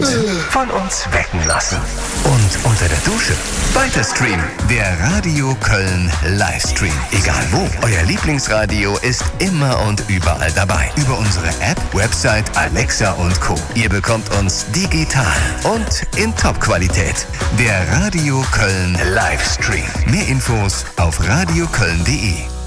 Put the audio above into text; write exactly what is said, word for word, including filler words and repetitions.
von uns wecken lassen. Und unter der Dusche weiter streamen. Der Radio Köln Livestream. Egal wo, euer Lieblingsradio ist immer und überall dabei. Über unsere App, Website, Alexa und Co. Ihr bekommt uns digital und in Top-Qualität. Der Radio Köln Livestream. Mehr Infos auf radioköln punkt de.